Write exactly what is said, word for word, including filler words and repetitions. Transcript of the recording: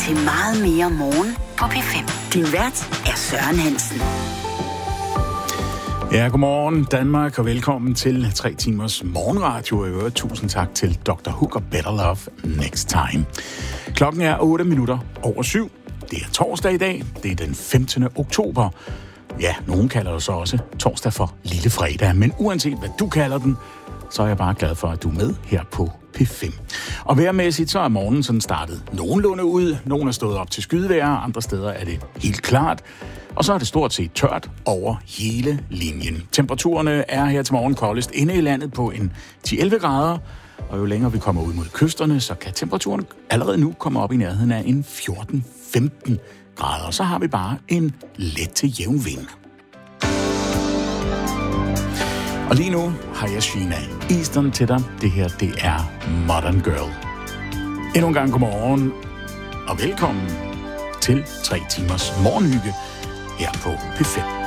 til Meget mere morgen på P fem. Din vært er Søren Hansen. Ja, godmorgen Danmark, og velkommen til tre timers morgenradio. I øvrigt tusind tak til doktor Hook og Better Love Next Time. Klokken er otte minutter over syv. Det er torsdag i dag. Det er den femtende oktober. Ja, nogen kalder det så også torsdag for Lille Fredag. Men uanset hvad du kalder den, så er jeg bare glad for, at du er med her på P fem. Og vejrmæssigt, så er morgenen sådan startet nogenlunde ud. Nogle er stået op til skydevejr, andre steder er det helt klart. Og så er det stort set tørt over hele linjen. Temperaturerne er her til morgen koldest inde i landet på en ti til elleve grader. Og jo længere vi kommer ud mod kysterne, så kan temperaturen allerede nu komme op i nærheden af en fjorten til femten grader. Og så har vi bare en let til jævn vind. Og lige nu har jeg Sheena Easton til dig. Det her, det er Modern Girl. Endnu en gang godmorgen og velkommen til tre timers morgenhygge her på P fem.